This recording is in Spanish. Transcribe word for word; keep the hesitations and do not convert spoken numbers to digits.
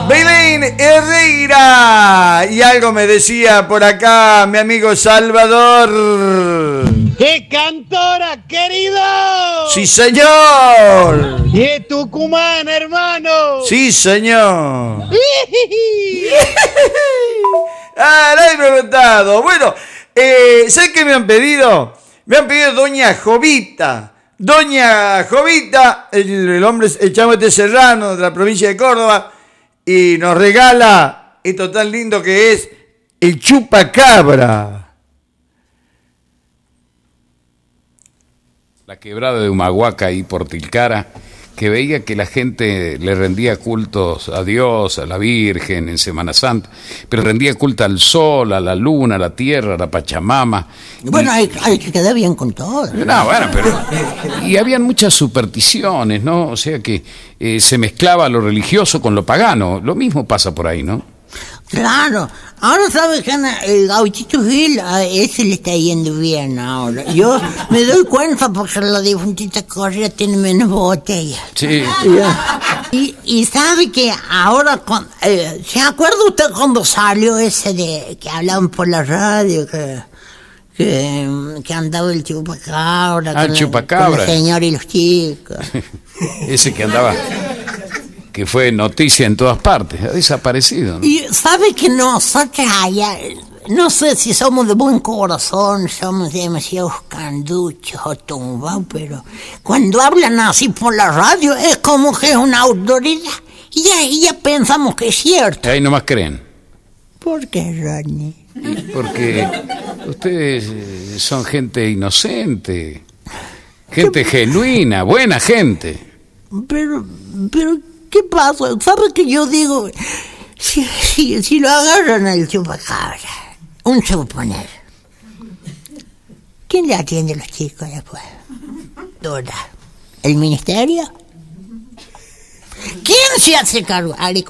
Belén Herrera. Y algo me decía por acá mi amigo Salvador. ¡Qué cantora, querido! ¡Sí, señor! ¡Y es Tucumán, hermano! ¡Sí, señor! ¡Ah, lo he preguntado! Bueno, eh, ¿sabes qué me han pedido? Me han pedido Doña Jovita. Doña Jovita, el, el hombre, el chamete serrano de la provincia de Córdoba, y nos regala esto tan lindo que es el chupacabra. La quebrada de Humahuaca y por Tilcara, que veía que la gente le rendía cultos a Dios, a la Virgen en Semana Santa, pero rendía culto al sol, a la luna, a la tierra, a la Pachamama. Bueno, hay, hay que quedar bien con todo. No, bueno, pero... Y habían muchas supersticiones, ¿no? O sea que eh, se mezclaba lo religioso con lo pagano. Lo mismo pasa por ahí, ¿no? Claro, ahora sabes que el Gauchito Gil a ese le está yendo bien ahora. Yo me doy cuenta porque la difuntita Correa tiene menos botellas. Sí. Y, y sabe que ahora, con, eh, ¿se acuerda usted cuando salió ese de que hablaban por la radio que que, que andaba el chupacabra? Ah, el chupacabra. Con el señor y los chicos. Ese que andaba, que fue noticia en todas partes, ha desaparecido, ¿no? Y sabe que nosotros allá, no sé si somos de buen corazón, somos demasiados canduchos o tumbados, pero cuando hablan así por la radio es como que es una autoridad y ya, y ya pensamos que es cierto. Ahí nomás creen. ¿Por qué, Rodney? Porque ustedes son gente inocente, gente genuina, buena gente. Pero, pero, ¿qué pasa? ¿Sabe que yo digo? Si, si, si lo agarran al chupacabra, un suponer, ¿quién le atiende a los chicos después? Dora. ¿El ministerio? ¿Quién se hace cargo?